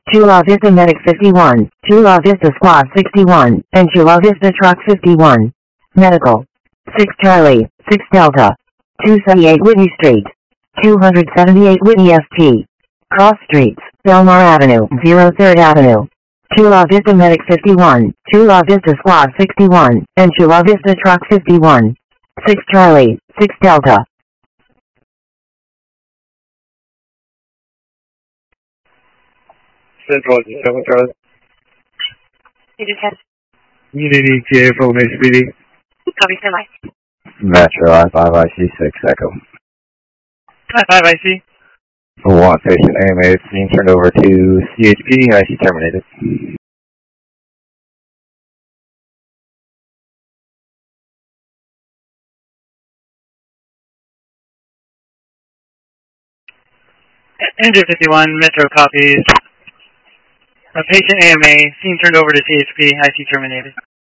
Chula Vista Medic 51, Chula Vista Squad 61, and Chula Vista Truck 51. Medical. 6 Charlie, 6 Delta. 278 Whitney Street. 278 Whitney ST. Cross Streets, Belmar Avenue, 03rd Avenue. Chula Vista Medic 51, Chula Vista Squad 61, and Chula Vista Truck 51. 6 Charlie, 6 Delta. Central 7 Charlie. Unity TA for SPD. Copy, stand by. Metro I5IC6 Echo. I5IC. 1 patient AMA being turned over to CHP, IC terminated. Engine 51, Metro copies. A patient AMA, scene turned over to CHP, IC terminated.